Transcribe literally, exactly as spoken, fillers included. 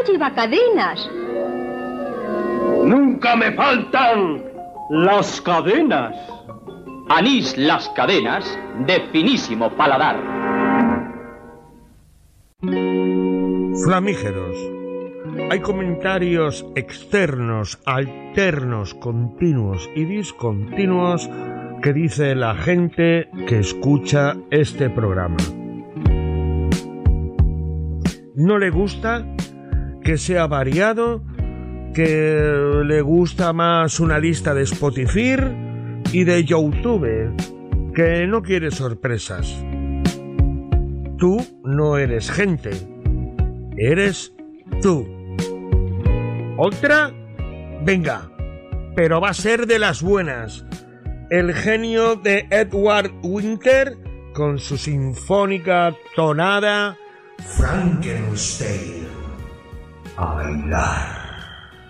lleva cadenas. ¡Nunca me faltan las cadenas! Anís Las Cadenas, de finísimo paladar. Flamígeros. Hay comentarios externos, alternos, continuos y discontinuos que dice la gente que escucha este programa. No le gusta que sea variado, que le gusta más una lista de Spotify y de YouTube, que no quiere sorpresas. Tú no eres gente, eres tú. ¿Otra? Venga, pero va a ser de las buenas. El genio de Edward Winter con su sinfónica tonada Frankenstein. A bailar.